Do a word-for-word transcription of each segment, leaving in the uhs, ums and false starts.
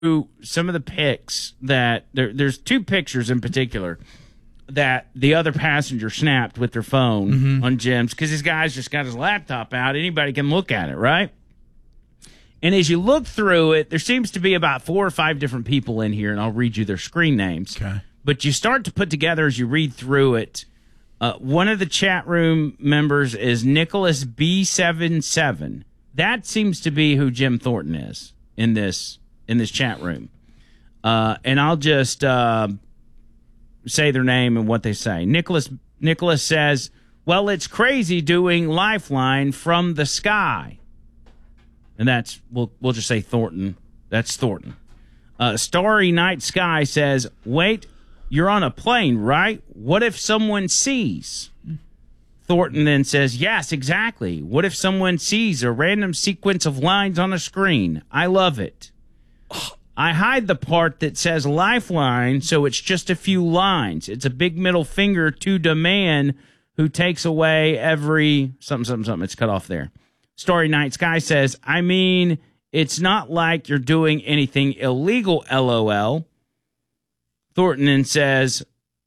some of the pics that there, there's two pictures in particular that the other passenger snapped with their phone mm-hmm. on Jim's, because this guy's just got his laptop out. Anybody can look at it, right? And as you look through it, there seems to be about four or five different people in here, and I'll read you their screen names. Okay. But you start to put together as you read through it. Uh, one of the chat room members is Nicholas B seventy-seven. That seems to be who Jim Thornton is in this in this chat room. Uh, and I'll just uh, say their name and what they say. Nicholas Nicholas says, "Well, it's crazy doing Lifeline from the sky." And that's, we'll, we'll just say Thornton. That's Thornton. Uh, Starry Night Sky says, "Wait, you're on a plane, right? What if someone sees?" Thornton then says, "Yes, exactly. What if someone sees a random sequence of lines on a screen? I love it. I hide the part that says Lifeline, so it's just a few lines. It's a big middle finger to the man who takes away every something, something, something." It's cut off there. Starry Night Sky says, "I mean, it's not like you're doing anything illegal, LOL. Thornton then says,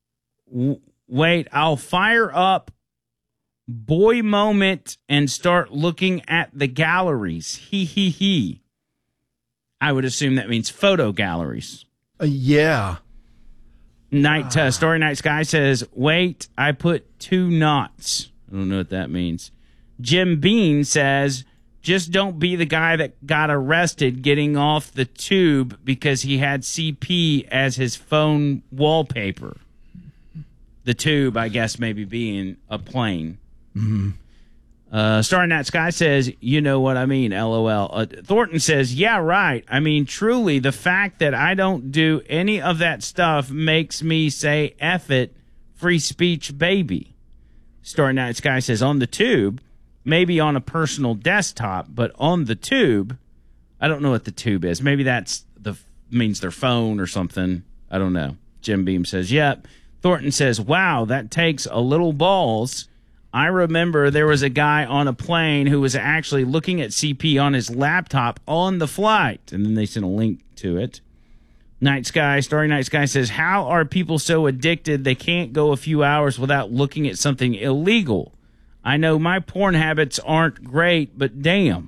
"Wait, I'll fire up Boy Moment and start looking at the galleries. He, he, he." I would assume that means photo galleries. Uh, yeah. Night uh, Starry Night Sky says, "Wait, I put two knots." I don't know what that means. Jim Bean says, "Just don't be the guy that got arrested getting off the tube because he had C P as his phone wallpaper." The tube, I guess, maybe being a plane. Mm-hmm. Uh, Starry Night Sky says, "You know what I mean, LOL. Uh, Thornton says, "Yeah, right. I mean, truly, the fact that I don't do any of that stuff makes me say, F it, free speech, baby." Starry Night Sky says, "On the tube, maybe on a personal desktop, but on the tube," I don't know what the tube is. Maybe that's the means their phone or something. I don't know. Jim Beam says, "Yep." Thornton says, "Wow, that takes a little balls. I remember there was a guy on a plane who was actually looking at C P on his laptop on the flight." And then they sent a link to it. Night Sky, Starry Night Sky says, "How are people so addicted they can't go a few hours without looking at something illegal? I know my porn habits aren't great, but damn."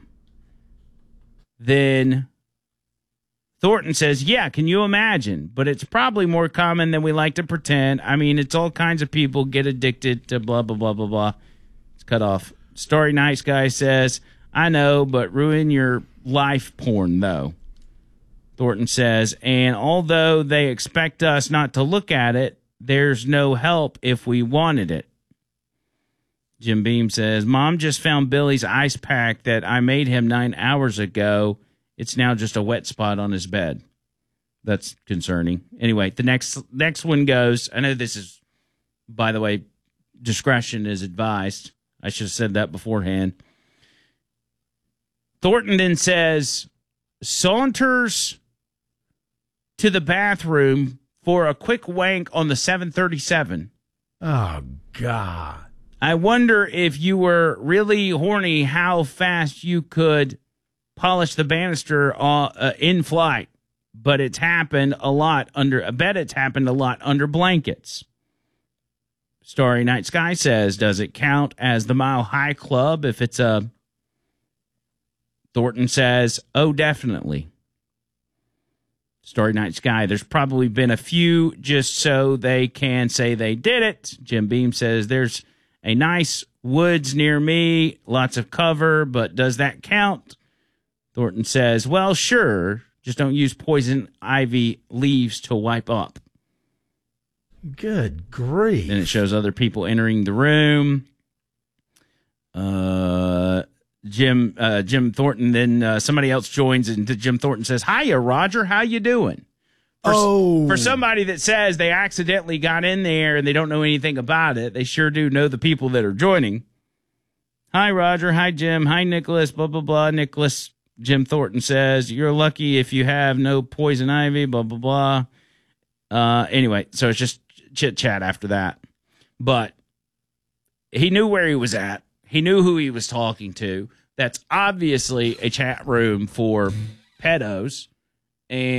Then Thornton says, "Yeah, can you imagine? But it's probably more common than we like to pretend. I mean, it's all kinds of people get addicted to blah, blah, blah, blah, blah." It's cut off. Starry Night Sky says, "I know, but ruin your life porn, though." Thornton says, "And although they expect us not to look at it, there's no help if we wanted it." Jim Beam says, "Mom just found Billy's ice pack that I made him nine hours ago. It's now just a wet spot on his bed." That's concerning. Anyway, the next next one goes, I know this is, by the way, discretion is advised. I should have said that beforehand. Thornton then says, "Saunters to the bathroom for a quick wank on the seven thirty-seven. Oh, God. I wonder if you were really horny, how fast you could polish the banister uh, uh, in flight, but it's happened a lot under, I bet it's happened a lot under blankets." Starry Night Sky says, "Does it count as the Mile High Club if it's a..." Thornton says, "Oh, definitely." Starry Night Sky, "There's probably been a few just so they can say they did it." Jim Beam says, "There's a nice woods near me, lots of cover, but does that count?" Thornton says, "Well, sure. Just don't use poison ivy leaves to wipe up." Good grief. Then it shows other people entering the room. Uh, Jim uh, Jim Thornton, then uh, somebody else joins, and Jim Thornton says, "Hiya, Roger. How you doing?" For, oh. For somebody that says they accidentally got in there and they don't know anything about it, they sure do know the people that are joining. "Hi, Roger. Hi, Jim. Hi, Nicholas. Blah, blah, blah. Nicholas," Jim Thornton says, "You're lucky if you have no poison ivy, blah, blah, blah." Uh, anyway, so it's just chit-chat after that. But he knew where he was at. He knew who he was talking to. That's obviously a chat room for pedos. And